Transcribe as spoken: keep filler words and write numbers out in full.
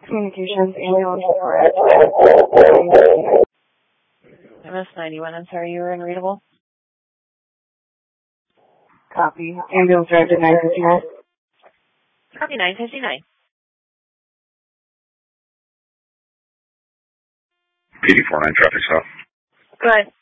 Communications, ambulance report. M S ninety-one, I'm sorry, you were unreadable? Copy. Ambulance directed nine fifty-nine. Copy nine fifty-nine. P D forty-nine traffic stop. Go ahead.